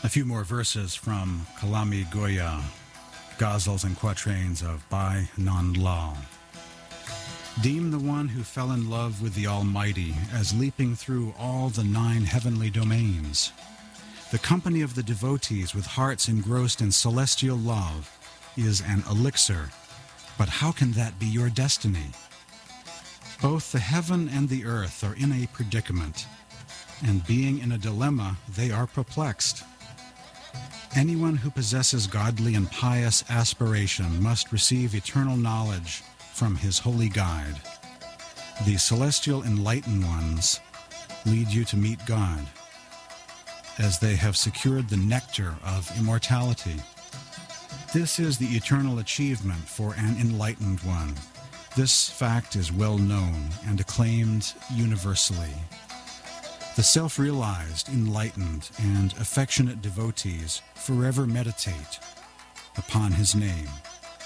A few more verses from Kalami Goya, ghazals and quatrains of Bai Nan Lao. Deem the one who fell in love with the Almighty as leaping through all the 9 heavenly domains. The company of the devotees with hearts engrossed in celestial love is an elixir, but how can that be your destiny? Both the heaven and the earth are in a predicament, and being in a dilemma, they are perplexed. Anyone who possesses godly and pious aspiration must receive eternal knowledge from his holy guide. The celestial enlightened ones lead you to meet God, as they have secured the nectar of immortality. This is the eternal achievement for an enlightened one. This fact is well known and acclaimed universally. The self-realized, enlightened, and affectionate devotees forever meditate upon his name.